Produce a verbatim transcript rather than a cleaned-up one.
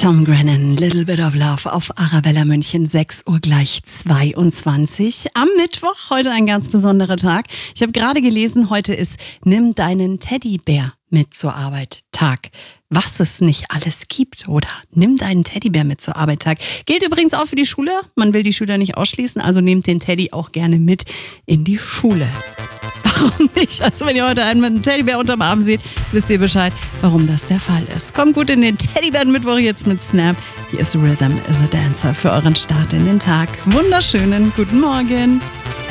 Tom Grennan, Little Bit of Love auf Arabella München, sechs Uhr gleich zweiundzwanzig. Am Mittwoch, heute ein ganz besonderer Tag. Ich habe gerade gelesen, heute ist Nimm deinen Teddybär mit zur Arbeit Tag. Was es nicht alles gibt, oder? Nimm deinen Teddybär mit zur Arbeit Tag. Gilt übrigens auch für die Schule. Man will die Schüler nicht ausschließen, also nehmt den Teddy auch gerne mit in die Schule. Warum nicht? Also wenn ihr heute einen mit einem Teddybär unterm Arm seht, wisst ihr Bescheid, warum das der Fall ist. Kommt gut in den Teddybären-Mittwoch jetzt mit Snap. Hier ist Rhythm is a Dancer für euren Start in den Tag. Wunderschönen guten Morgen.